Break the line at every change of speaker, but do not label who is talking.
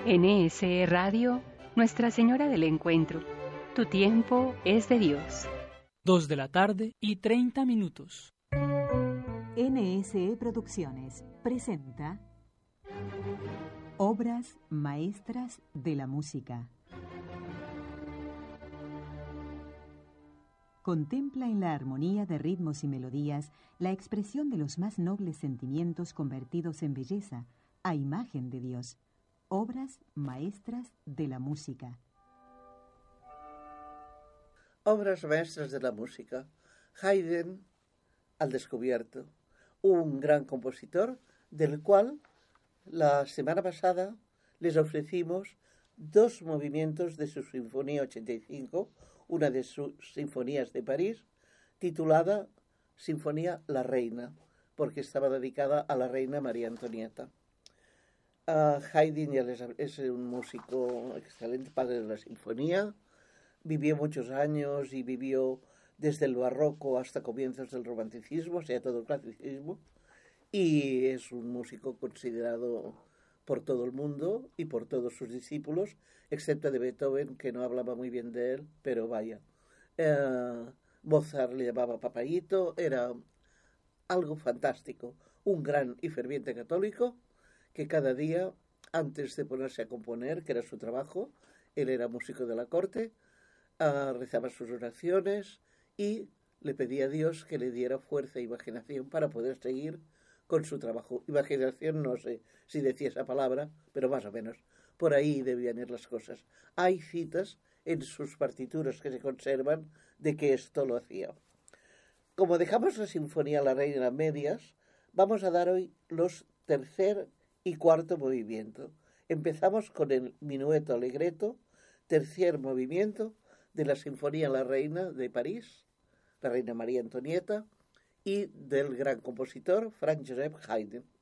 NSE Radio, Nuestra Señora del Encuentro. Tu tiempo es de Dios.
2:30 p.m.
NSE Producciones presenta Obras Maestras de la Música. Contempla en la armonía de ritmos y melodías la expresión de los más nobles sentimientos convertidos en belleza, a imagen de Dios. Obras Maestras de la Música.
Obras maestras de la música. Haydn al descubierto, un gran compositor del cual la semana pasada les ofrecimos 2 movimientos de su Sinfonía 85, una de sus sinfonías de París, titulada Sinfonía La Reina, porque estaba dedicada a la reina María Antonieta. Haydn ya es un músico excelente, padre de la sinfonía, vivió muchos años y vivió desde el barroco hasta comienzos del romanticismo, o sea, todo el clasicismo, y es un músico considerado por todo el mundo y por todos sus discípulos, excepto de Beethoven, que no hablaba muy bien de él, pero vaya. Mozart le llamaba papayito, era algo fantástico, un gran y ferviente católico que cada día, antes de ponerse a componer, que era su trabajo, él era músico de la corte, rezaba sus oraciones y le pedía a Dios que le diera fuerza e imaginación para poder seguir con su trabajo. Imaginación, no sé si decía esa palabra, pero más o menos por ahí debían ir las cosas. Hay citas en sus partituras que se conservan de que esto lo hacía. Como dejamos la Sinfonía La Reina a medias, vamos a dar hoy los tercer y cuarto movimiento. Empezamos con el minueto allegretto, tercer movimiento de la Sinfonía La Reina de París, la reina María Antonieta, y del gran compositor Franz Joseph Haydn.